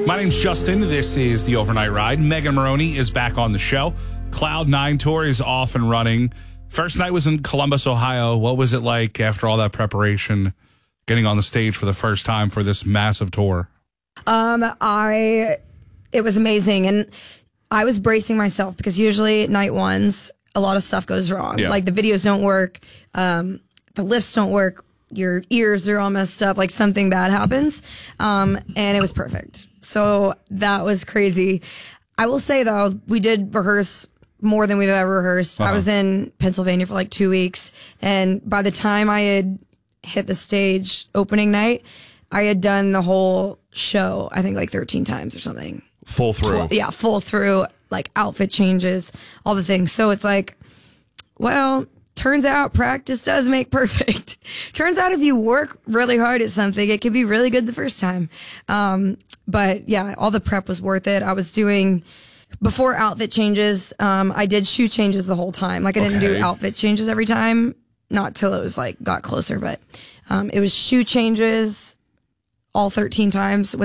My name's Justin. This is the Overnight Ride. Megan Maroney is back on the show. Cloud9 Tour is off and running. First night was in Columbus, Ohio. What was it like after all that preparation, getting on the stage for the first time for this massive tour? It was amazing. And I was bracing myself because usually night ones, a lot of stuff goes wrong. Yeah. Like the videos don't work. The lifts don't work. Your ears are all messed up. Like something bad happens. And it was perfect. So that was crazy. I will say though, we did rehearse more than we've ever rehearsed. I was in Pennsylvania for like 2 weeks. And by the time I had hit the stage opening night, I had done the whole show, I think like 13 times or something. Full through. Yeah, full through, like outfit changes, all the things. So it's like, well, turns out practice does make perfect. Turns out if you work really hard at something, it can be really good the first time. But yeah, all the prep was worth it. I was doing, before outfit changes, I did shoe changes the whole time. Like I didn't do outfit changes every time, not till it was like got closer, but it was shoe changes all 13 times with